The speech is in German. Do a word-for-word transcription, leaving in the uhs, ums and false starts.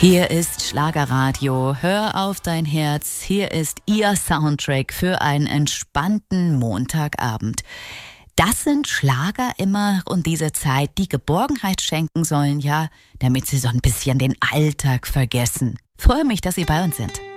Hier ist Schlagerradio. Hör auf dein Herz. Hier ist Ihr Soundtrack für einen entspannten Montagabend. Das sind Schlager immer und diese Zeit, die Geborgenheit schenken sollen, ja, damit Sie so ein bisschen den Alltag vergessen. Freue mich, dass Sie bei uns sind.